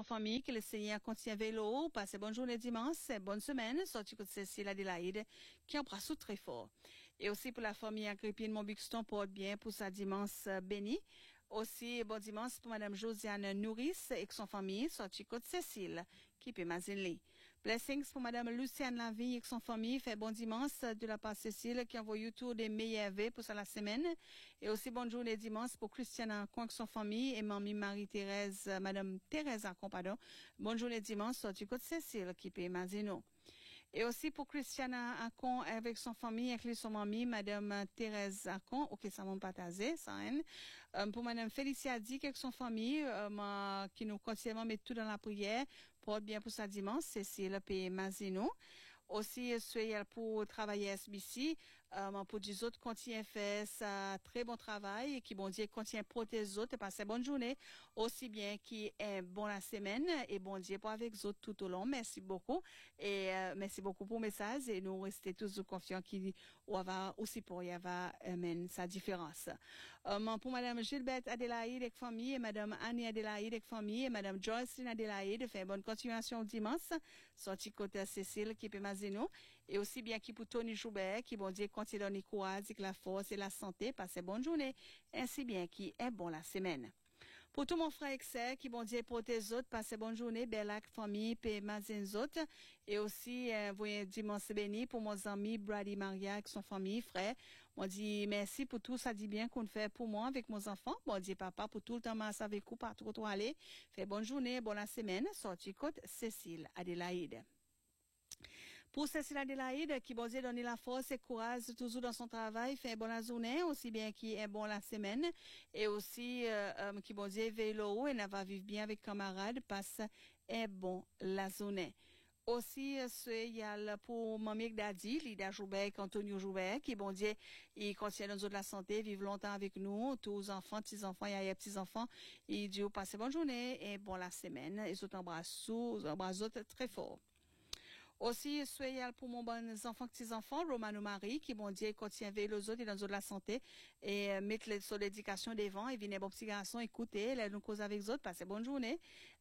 famille, que le Seigneur continue avec l'eau, passez bonne journée dimanche, bonne semaine, sorti de Cécile Adélaïde, qui embrasse tout très fort. Et aussi pour la famille Agrippine Montbuxton, porte bien pour sa dimanche béni. Aussi, bon dimanche pour Madame Josiane Nouris et son famille, sorti côte Cécile, qui peut Mazinli. Blessings pour Madame Luciane Lavie et son famille, fait bon dimanche de la part Cécile, qui envoie autour des meilleurs vœux pour la semaine. Et aussi, bonne journée dimanche pour Christiane Ancon et son famille et mamie Marie-Thérèse, Madame Thérèse Ancon, pardon. Bonne journée dimanche, sorti côte Cécile, qui peut Mazino. Et aussi pour Christiana Acon avec son famille, avec son mamie, Madame Thérèse Acon, ok, ça m'a partagé, ça, hein. Pour Madame Félicia Dick avec son famille, qui nous continuellement met tout dans la prière, porte bien pour sa dimanche, Cécile P. Mazino. Aussi, c'est pour travailler SBC, pour des autres continuer à faire ça très bon travail et qui bon Dieu continue à protéger les autres et passer bonne journée, aussi bien qui est bon la semaine et bon Dieu pour avec les autres tout au long. Merci beaucoup et merci beaucoup pour le message et nous restons tous confiants qu'il va aussi pour y avoir sa différence. Pour Madame Gilberte Adélaïde avec famille et Madame Annie Adélaïde avec famille et Madame Joycelyn Adélaïde fait bonne continuation dimanche, sorti côté Cécile qui peut et aussi bien qui pour Tony Joubert, qui bon Dieu continue donner courage, la force et la santé, passez bonne journée, ainsi bien qui est bon la semaine. Pour tout mon frère et sœur, qui bon Dieu protège autres, passez bonne journée, belle famille, paix, mazin autres, et aussi, voyez dimanche béni pour mon ami Brady Maria avec son famille, frère. Bon dit merci pour tout ça dit bien qu'on fait pour moi avec mes enfants. Bon dit papa pour tout le temps masse avec vous, pas trop aller. Fait bonne journée, bonne la semaine, sorti côte Cécile Adélaïde. Pour Cécile Adélaïde, qui bon Dieu donne la force et courage toujours dans son travail, fait bonne la journée, aussi bien qui est bon la semaine, et aussi, qui bon Dieu veille l'eau et n'a va vivre bien avec camarades, passe est bon la journée. Aussi, il y a pour Mamie Dadi, Lida Joubert, Antonio Joubert, qui bon Dieu, il continue dans la santé, vivre longtemps avec nous, tous les enfants, petits-enfants, il y a petits-enfants, il dit, passez bonne journée et bon la semaine, et tout embrasse très fort. Aussi, soyez pour mon bon enfant, petits-enfants, Romano Marie, qui, bon Dieu, continue avec les autres et dans de la santé, et mettre les sur l'éducation devant, et venez, bon petit garçon, écoutez, les nous cause avec les autres, passez bonne journée.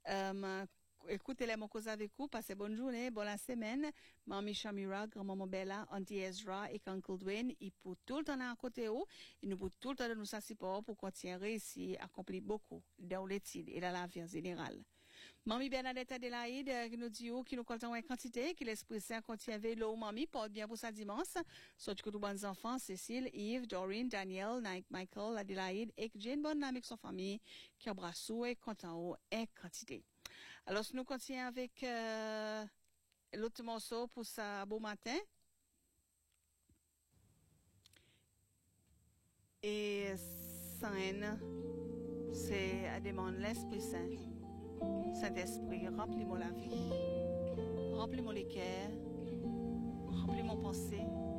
Écoutez les mon cause avec vous, passez bonne journée, bonne la semaine. Mamie Shamira, grand-maman Bella, Auntie Ezra et Uncle Dwayne, ils pour tout le temps à côté où, ils nous pour tout le temps de nous support pour continuer ici, accomplir beaucoup dans l'étude et dans la vie en général. Mamie Bernadette Adélaïde, qui nous dit qui nous compte en quantité, qui l'Esprit Saint continue avec l'eau, mamie, porte bien pour sa dimanche. Surtout que tous bons enfants, Cécile, Yves, Doreen, Daniel, Nike, Michael, Adélaïde, et Jane Bonne avec son famille, qui embrasse et content en quantité. Alors, nous continuons avec l'autre morceau pour sa beau matin. Et Saint, c'est à demander l'Esprit Saint. Saint-Esprit, remplis-moi la vie. Remplis-moi les cœurs. Remplis mon pensée.